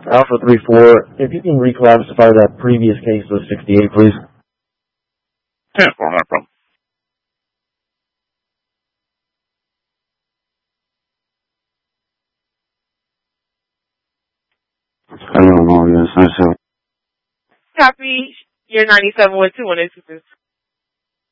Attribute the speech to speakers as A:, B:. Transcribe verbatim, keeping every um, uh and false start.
A: Alpha three four, if you can reclassify that previous case to sixty-eight, please.
B: ten four, no problem.
C: Hello, yes, I said.
D: Copy. You're ninety-seven with two one eight two six.